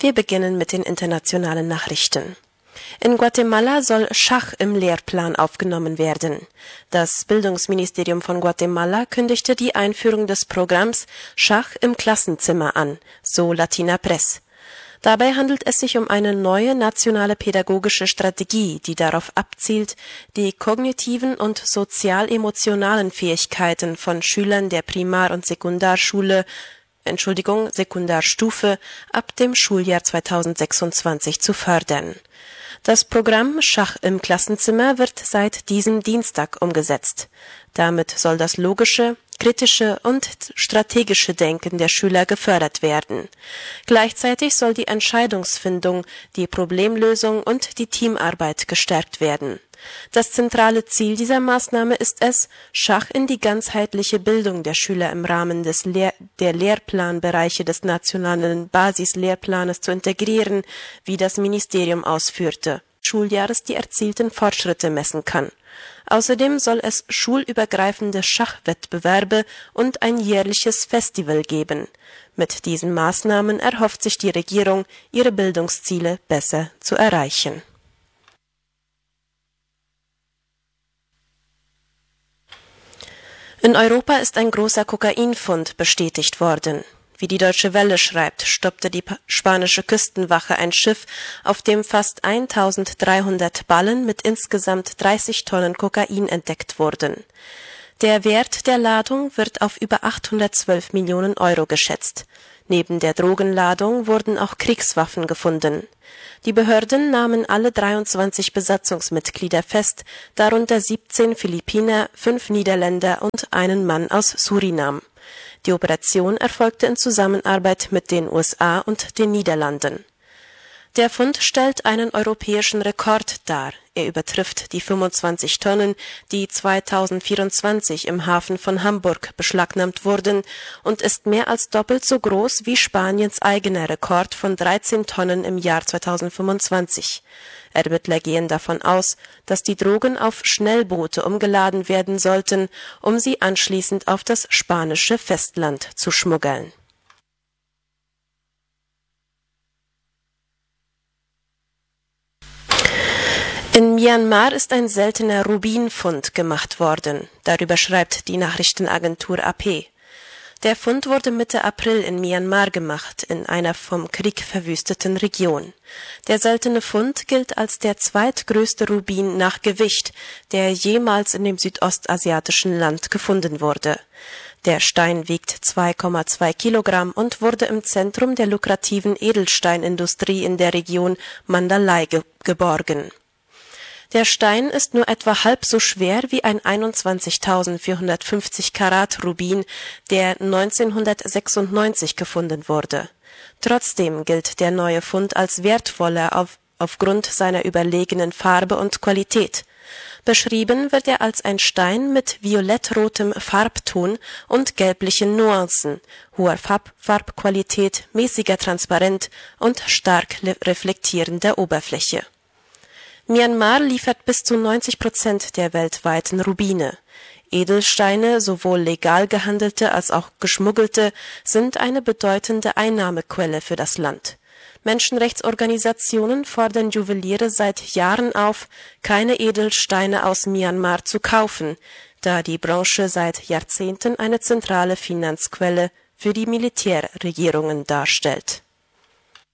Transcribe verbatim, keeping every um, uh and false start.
Wir beginnen mit den internationalen Nachrichten. In Guatemala soll Schach im Lehrplan aufgenommen werden. Das Bildungsministerium von Guatemala kündigte die Einführung des Programms Schach im Klassenzimmer an, so Latina Press. Dabei handelt es sich um eine neue nationale pädagogische Strategie, die darauf abzielt, die kognitiven und sozial-emotionalen Fähigkeiten von Schülern der Primar- und Sekundarschule, Entschuldigung, Sekundarstufe ab dem Schuljahr zweitausendsechsundzwanzig zu fördern. Das Programm Schach im Klassenzimmer wird seit diesem Dienstag umgesetzt. Damit soll das logische, kritische und strategische Denken der Schüler gefördert werden. Gleichzeitig soll die Entscheidungsfindung, die Problemlösung und die Teamarbeit gestärkt werden. Das zentrale Ziel dieser Maßnahme ist es, Schach in die ganzheitliche Bildung der Schüler im Rahmen des Lehr- der Lehrplanbereiche des nationalen Basislehrplanes zu integrieren, wie das Ministerium ausführte, Schuljahres die erzielten Fortschritte messen kann. Außerdem soll es schulübergreifende Schachwettbewerbe und ein jährliches Festival geben. Mit diesen Maßnahmen erhofft sich die Regierung, ihre Bildungsziele besser zu erreichen. In Europa ist ein großer Kokainfund bestätigt worden. Wie die Deutsche Welle schreibt, stoppte die spanische Küstenwache ein Schiff, auf dem fast eintausenddreihundert Ballen mit insgesamt dreißig Tonnen Kokain entdeckt wurden. Der Wert der Ladung wird auf über achthundertzwölf Millionen Euro geschätzt. Neben der Drogenladung wurden auch Kriegswaffen gefunden. Die Behörden nahmen alle dreiundzwanzig Besatzungsmitglieder fest, darunter siebzehn Philippiner, fünf Niederländer und einen Mann aus Surinam. Die Operation erfolgte in Zusammenarbeit mit den U S A und den Niederlanden. Der Fund stellt einen europäischen Rekord dar. Er übertrifft die fünfundzwanzig Tonnen, die zweitausendvierundzwanzig im Hafen von Hamburg beschlagnahmt wurden, und ist mehr als doppelt so groß wie Spaniens eigener Rekord von dreizehn Tonnen im Jahr zweitausendfünfundzwanzig. Ermittler gehen davon aus, dass die Drogen auf Schnellboote umgeladen werden sollten, um sie anschließend auf das spanische Festland zu schmuggeln. In Myanmar ist ein seltener Rubinfund gemacht worden. Darüber schreibt die Nachrichtenagentur A P. Der Fund wurde Mitte April in Myanmar gemacht, in einer vom Krieg verwüsteten Region. Der seltene Fund gilt als der zweitgrößte Rubin nach Gewicht, der jemals in dem südostasiatischen Land gefunden wurde. Der Stein wiegt zwei Komma zwei Kilogramm und wurde im Zentrum der lukrativen Edelsteinindustrie in der Region Mandalay ge- geborgen. Der Stein ist nur etwa halb so schwer wie ein einundzwanzigtausendvierhundertfünfzig Karat Rubin, der neunzehnhundertsechsundneunzig gefunden wurde. Trotzdem gilt der neue Fund als wertvoller auf, aufgrund seiner überlegenen Farbe und Qualität. Beschrieben wird er als ein Stein mit violettrotem Farbton und gelblichen Nuancen, hoher Farb- Farbqualität, mäßiger Transparenz und stark reflektierender Oberfläche. Myanmar liefert bis zu neunzig Prozent der weltweiten Rubine. Edelsteine, sowohl legal gehandelte als auch geschmuggelte, sind eine bedeutende Einnahmequelle für das Land. Menschenrechtsorganisationen fordern Juweliere seit Jahren auf, keine Edelsteine aus Myanmar zu kaufen, da die Branche seit Jahrzehnten eine zentrale Finanzquelle für die Militärregierungen darstellt.